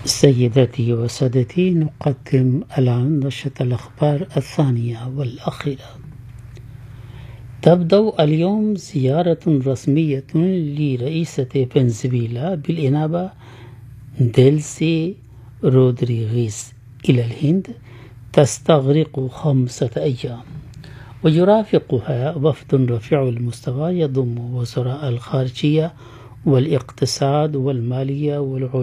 سيداتي وسادتي، نقدم الآن نشرة الأخبار الثانية والأخيرة. تبدأ اليوم زيارة رسمية لرئيسة فنزويلا بالإنابة ديلسي رودريغيز إلى الهند، تستغرق 5 أيام، ويرافقها وفد رفيع المستوى يضم وزراء الخارجية والاقتصاد والمالية والعلوم